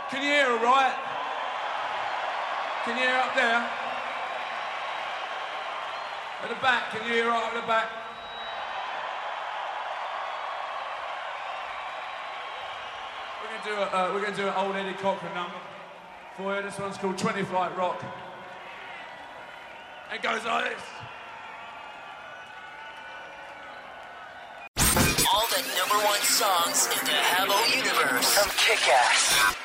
Can you hear all right? Can you hear up there? At the back, can you hear right up the back? We're gonna do an old Eddie Cochran number for you. This one's called 20 Flight Rock. It goes like this. All the #1 songs in the Habbo universe from Kick-Ass.